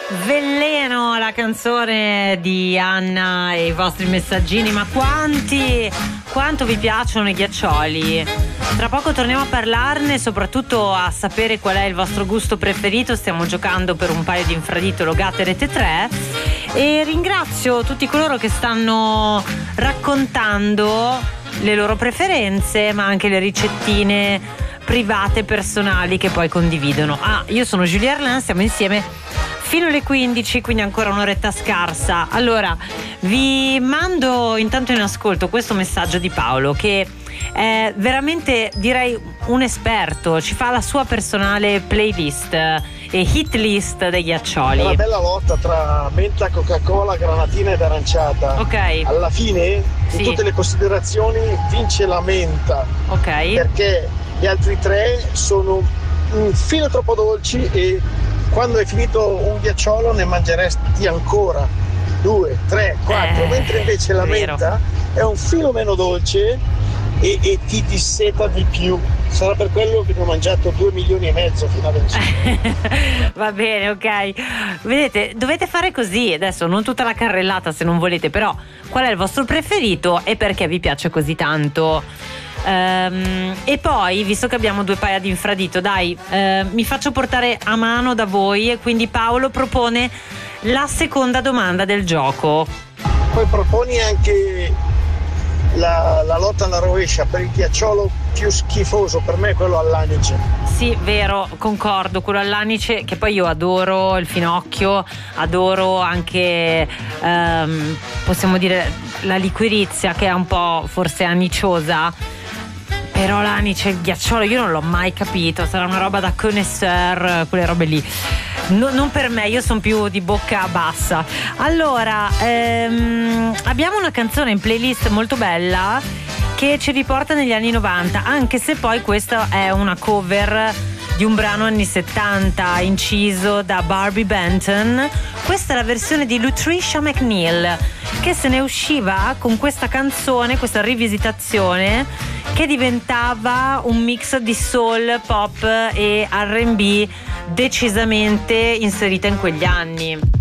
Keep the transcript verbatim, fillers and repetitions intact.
Veleno, la canzone di Anna e i vostri messaggini. Ma quanti, quanto vi piacciono i ghiaccioli? Tra poco torniamo a parlarne, soprattutto a sapere qual è il vostro gusto preferito. Stiamo giocando per un paio di infradito Logate Rete tre e ringrazio tutti coloro che stanno raccontando le loro preferenze, ma anche le ricettine private, personali, che poi condividono. Ah, io sono Julia Erlin, stiamo insieme fino alle quindici, quindi ancora un'oretta scarsa. Allora, vi mando intanto in ascolto questo messaggio di Paolo, che è veramente, direi, un esperto. Ci fa la sua personale playlist e hit list dei ghiaccioli. È una bella lotta tra menta, Coca-Cola, granatina ed aranciata. Ok. Alla fine, sì, in tutte le considerazioni, vince la menta. Ok. Perché gli altri tre sono un filo troppo dolci e quando hai finito un ghiacciolo ne mangeresti ancora due, tre, quattro, eh, mentre invece la vero. menta è un filo meno dolce e, e ti disseta di più. Sarà per quello che ne ho mangiato due milioni e mezzo fino adesso. Va bene, ok. Vedete, dovete fare così. Adesso non tutta la carrellata se non volete, però qual è il vostro preferito e perché vi piace così tanto? Um, e poi, visto che abbiamo due paia di infradito, dai, uh, mi faccio portare a mano da voi e quindi Paolo propone la seconda domanda del gioco. Poi proponi anche la, la lotta alla rovescia per il ghiacciolo più schifoso, per me è quello all'anice. Sì, vero, concordo, quello all'anice, che poi io adoro il finocchio, adoro anche um, possiamo dire la liquirizia, che è un po' forse aniciosa. Però l'anice, il ghiacciolo, io non l'ho mai capito. Sarà una roba da connoisseur, quelle robe lì. No, non per me, io sono più di bocca bassa. Allora, ehm, abbiamo una canzone in playlist molto bella che ci riporta negli anni novanta, anche se poi questa è una cover di un brano anni settanta inciso da Barbie Benton. Questa è la versione di Lutricia McNeil, che se ne usciva con questa canzone, questa rivisitazione, che diventava un mix di soul, pop e R and B decisamente inserita in quegli anni.